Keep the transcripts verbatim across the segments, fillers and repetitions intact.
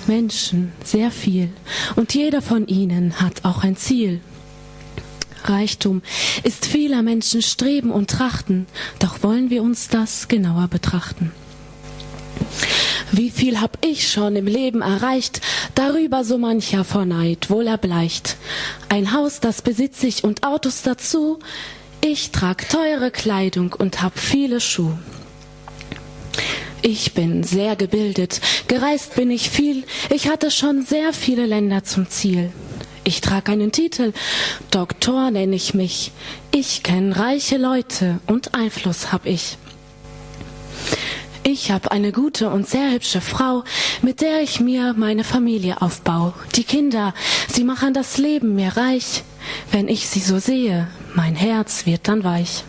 Menschen, sehr viel, und jeder von ihnen hat auch ein Ziel. Reichtum ist vieler Menschen Streben und Trachten, doch wollen wir uns das genauer betrachten. Wie viel hab ich schon im Leben erreicht, darüber so mancher vor Neid wohl erbleicht. Ein Haus, das besitz ich und Autos dazu, ich trag teure Kleidung und hab viele Schuh. Ich bin sehr gebildet, gereist bin ich viel, ich hatte schon sehr viele Länder zum Ziel. Ich trag einen Titel, Doktor nenn ich mich, ich kenn reiche Leute und Einfluss hab ich. Ich hab eine gute und sehr hübsche Frau, mit der ich mir meine Familie aufbau. Die Kinder, sie machen das Leben mir reich, wenn ich sie so sehe, mein Herz wird dann weich.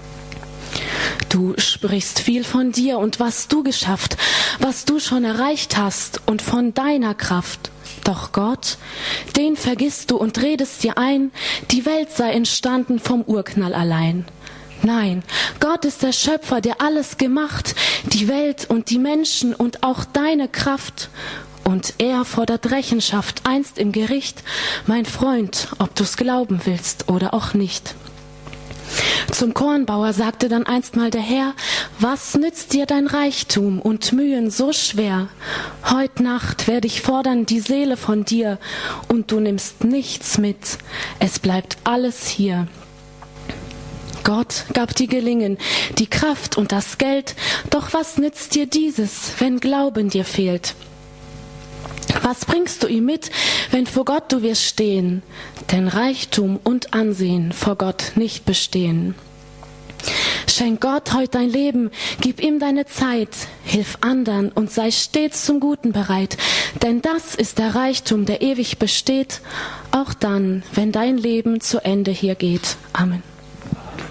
Du sprichst viel von dir und was du geschafft, was du schon erreicht hast und von deiner Kraft. Doch Gott, den vergisst du und redest dir ein, die Welt sei entstanden vom Urknall allein. Nein, Gott ist der Schöpfer, der alles gemacht, die Welt und die Menschen und auch deine Kraft. Und er fordert Rechenschaft einst im Gericht, mein Freund, ob du's glauben willst oder auch nicht. Zum Kornbauer sagte dann einst mal der Herr, was nützt dir dein Reichtum und Mühen so schwer? Heut Nacht werde ich fordern die Seele von dir und du nimmst nichts mit, es bleibt alles hier. Gott gab dir Gelingen, die Kraft und das Geld, doch was nützt dir dieses, wenn Glauben dir fehlt? Was bringst du ihm mit, wenn vor Gott du wirst stehen? Denn Reichtum und Ansehen vor Gott nicht bestehen. Schenk Gott heut dein Leben, gib ihm deine Zeit, hilf andern und sei stets zum Guten bereit. Denn das ist der Reichtum, der ewig besteht, auch dann, wenn dein Leben zu Ende hier geht. Amen.